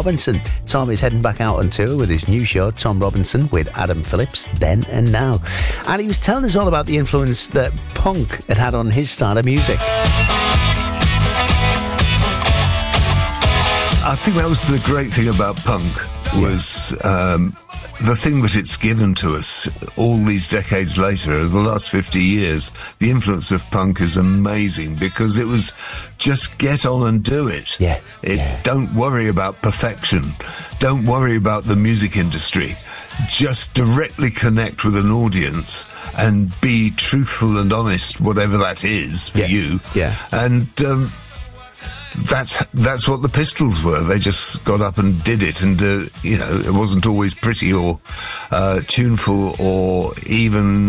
Robinson. Tom is heading back out on tour with his new show, Tom Robinson, with Adam Phillips, Then and Now. And he was telling us all about the influence that punk had on his style of music. I think that was the great thing about punk, was the thing that it's given to us all these decades later, the last 50 years. The influence of punk is amazing, because it was just get on and do it. Don't worry about perfection. Don't worry about the music industry. Just directly connect with an audience and be truthful and honest, whatever that is for you. And that's what the Pistols were. They just got up and did it, and it wasn't always pretty or tuneful or even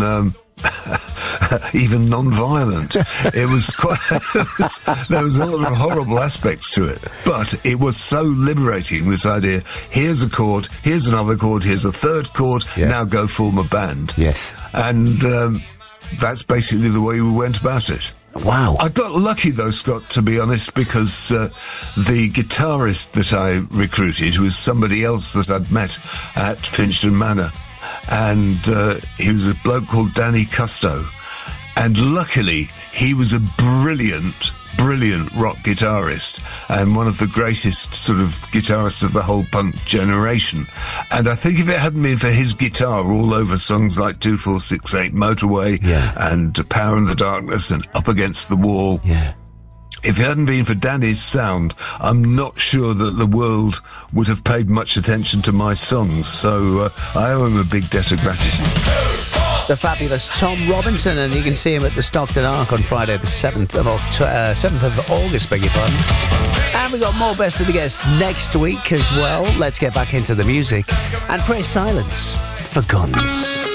even non-violent. It was quite there was a lot of horrible aspects to it, but it was so liberating, this idea: here's a chord, here's another chord, here's a third chord, now go form a band. And that's basically the way we went about it. Wow. I got lucky, though, Scott, to be honest, because the guitarist that I recruited was somebody else that I'd met at Finchdon Manor. And he was a bloke called Danny Custo. And luckily, he was a brilliant rock guitarist and one of the greatest sort of guitarists of the whole punk generation. And I think if it hadn't been for his guitar all over songs like 2468 Motorway and Power in the Darkness and Up Against the Wall, if it hadn't been for Danny's sound, I'm not sure that the world would have paid much attention to my songs. So I owe him a big debt of gratitude. The fabulous Tom Robinson, and you can see him at the Stockton Ark on Friday the 7th of August, beg your pardon. And we've got more Best of the Guests next week as well. Let's get back into the music and pray silence for guns.